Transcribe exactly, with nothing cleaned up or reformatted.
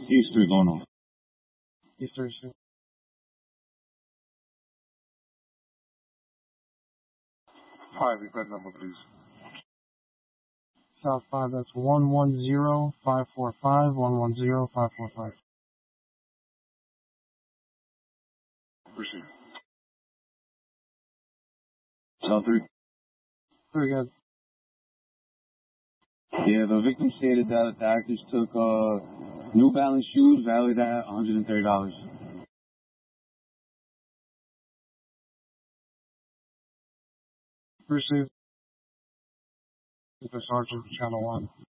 East three going on. East three two. Five, repeat number, please. South five, that's one one zero five four five, one one zero five four five. Proceed. South three. Very good. Yeah, the victim stated that the actors took uh, New Balance shoes valued at one hundred thirty dollars. Received. The Sergeant, Channel one.